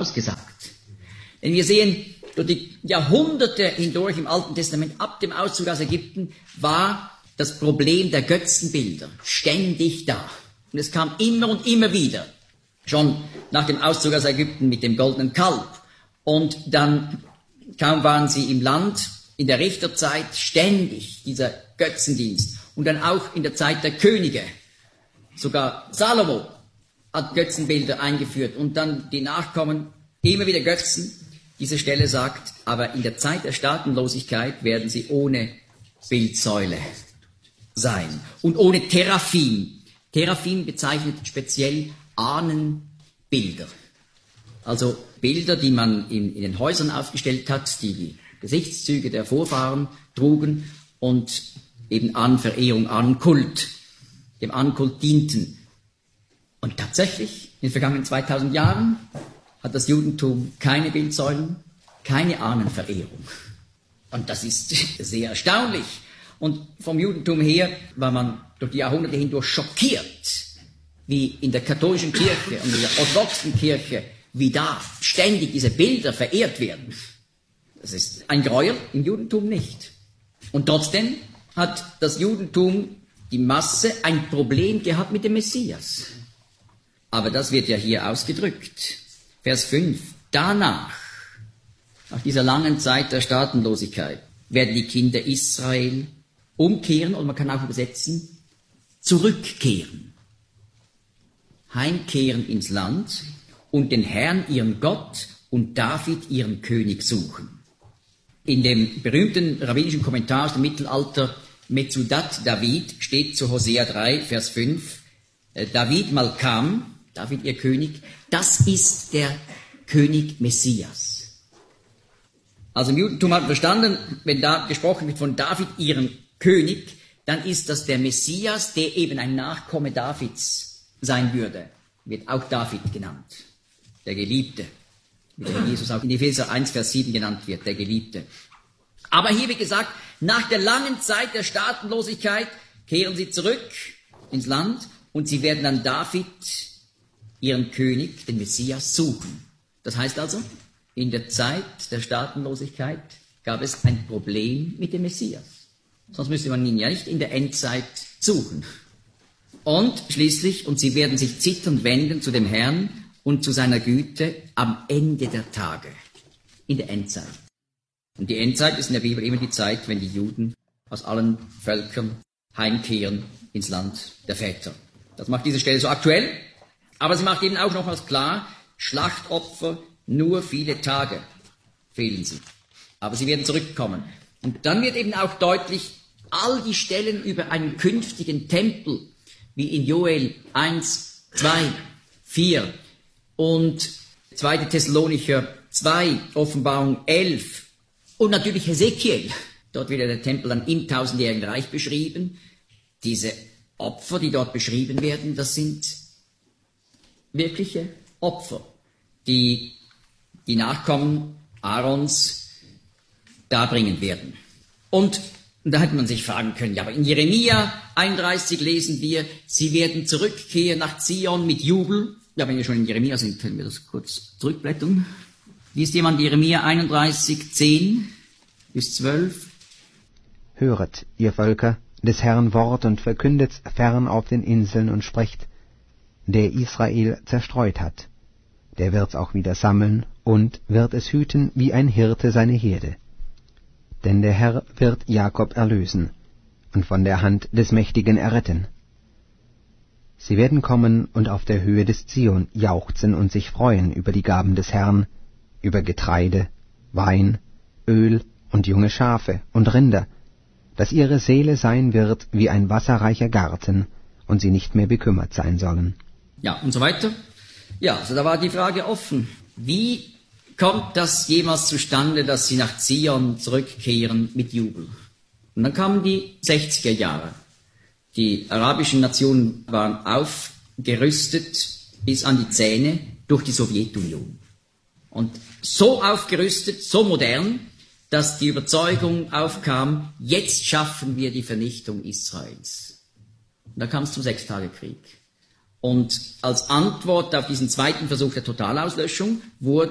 vorausgesagt. Denn wir sehen, durch die Jahrhunderte hindurch im Alten Testament, ab dem Auszug aus Ägypten, war das Problem der Götzenbilder ständig da. Und es kam immer und immer wieder. Schon nach dem Auszug aus Ägypten mit dem goldenen Kalb. Und dann, kaum waren sie im Land, in der Richterzeit ständig dieser Götzendienst. Und dann auch in der Zeit der Könige. Sogar Salomo hat Götzenbilder eingeführt. Und dann die Nachkommen, immer wieder Götzen. Diese Stelle sagt, aber in der Zeit der Staatenlosigkeit werden sie ohne Bildsäule sein. Und ohne Teraphim. Teraphim bezeichnet speziell Ahnenbilder. Also Bilder, die man in den Häusern aufgestellt hat, die die Gesichtszüge der Vorfahren trugen und eben Ahnenverehrung, Ahnenkult, dem Ahnenkult dienten. Und tatsächlich, in den vergangenen 2000 Jahren hat das Judentum keine Bildsäulen, keine Ahnenverehrung. Und das ist sehr erstaunlich. Und vom Judentum her war man durch die Jahrhunderte hindurch schockiert, wie in der katholischen Kirche und in der orthodoxen Kirche, wie da ständig diese Bilder verehrt werden. Das ist ein Gräuel, im Judentum nicht. Und trotzdem hat das Judentum, die Masse, ein Problem gehabt mit dem Messias. Aber das wird ja hier ausgedrückt. Vers 5. Danach, nach dieser langen Zeit der Staatenlosigkeit, werden die Kinder Israel umkehren, oder man kann auch übersetzen, zurückkehren. Heimkehren ins Land und den Herrn, ihren Gott, und David, ihren König, suchen. In dem berühmten rabbinischen Kommentar aus dem Mittelalter, Metzudat David, steht zu Hosea 3, Vers 5, David Malkam, David ihr König, das ist der König Messias. Also im Judentum hat man verstanden, wenn da gesprochen wird von David, ihrem König, dann ist das der Messias, der eben ein Nachkomme Davids sein würde. Wird auch David genannt, der Geliebte, wie der Jesus auch in Epheser 1, Vers 7 genannt wird, der Geliebte. Aber hier, wie gesagt, nach der langen Zeit der Staatenlosigkeit kehren sie zurück ins Land und sie werden dann David, ihren König, den Messias, suchen. Das heißt also, in der Zeit der Staatenlosigkeit gab es ein Problem mit dem Messias. Sonst müsste man ihn ja nicht in der Endzeit suchen. Und schließlich, und sie werden sich zitternd wenden zu dem Herrn und zu seiner Güte am Ende der Tage, in der Endzeit. Und die Endzeit ist in der Bibel immer die Zeit, wenn die Juden aus allen Völkern heimkehren ins Land der Väter. Das macht diese Stelle so aktuell, aber sie macht eben auch nochmals klar, Schlachtopfer, nur viele Tage fehlen sie. Aber sie werden zurückkommen. Und dann wird eben auch deutlich, all die Stellen über einen künftigen Tempel, wie in Joel 1, 2, 4 und 2. Thessalonicher 2, Offenbarung 11 und natürlich Hesekiel. Dort wird ja der Tempel dann im 1000-jährigen Reich beschrieben. Diese Opfer, die dort beschrieben werden, das sind wirkliche Opfer, die die Nachkommen Aarons darbringen werden. Und da hätte man sich fragen können, ja, aber in Jeremia 31 lesen wir, sie werden zurückkehren nach Zion mit Jubel. Ja, wenn wir schon in Jeremia sind, können wir das kurz zurückblättern. Liest jemand Jeremia 31, 10 bis 12? Höret, ihr Völker, des Herrn Wort und verkündet's fern auf den Inseln und sprecht, der Israel zerstreut hat, der wird's auch wieder sammeln und wird es hüten wie ein Hirte seine Herde. Denn der Herr wird Jakob erlösen und von der Hand des Mächtigen erretten. Sie werden kommen und auf der Höhe des Zion jauchzen und sich freuen über die Gaben des Herrn, über Getreide, Wein, Öl und junge Schafe und Rinder, dass ihre Seele sein wird wie ein wasserreicher Garten und sie nicht mehr bekümmert sein sollen. Ja, und so weiter. Ja, also da war die Frage offen. Wie kommt das jemals zustande, dass sie nach Zion zurückkehren mit Jubel? Und dann kamen die 60er Jahre. Die arabischen Nationen waren aufgerüstet bis an die Zähne durch die Sowjetunion. Und so aufgerüstet, so modern, dass die Überzeugung aufkam, jetzt schaffen wir die Vernichtung Israels. Und da kam es zum Sechstagekrieg. Und als Antwort auf diesen zweiten Versuch der Totalauslöschung wurde